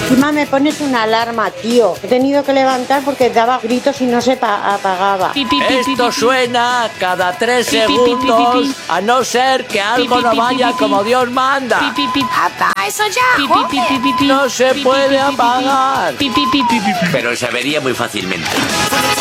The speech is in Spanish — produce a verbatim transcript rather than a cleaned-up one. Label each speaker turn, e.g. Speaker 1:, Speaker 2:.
Speaker 1: Encima me pones una alarma, tío. He tenido que levantar porque daba gritos y no se pa- apagaba.
Speaker 2: Esto suena cada tres segundos, a no ser que algo no vaya como Dios manda.
Speaker 3: ¡Apa, eso ya! ¡Joder!
Speaker 2: No se puede apagar.
Speaker 4: Pero se avería muy fácilmente.